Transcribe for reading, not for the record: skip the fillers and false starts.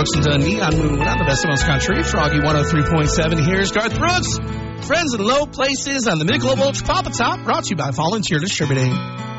Brooks and Dundee on Moon on the Best of Most Country. Froggy 103.7. Here's Garth Brooks. Friends in Low Places on the Michelob Ultra Pop Top, brought to you by Volunteer Distributing.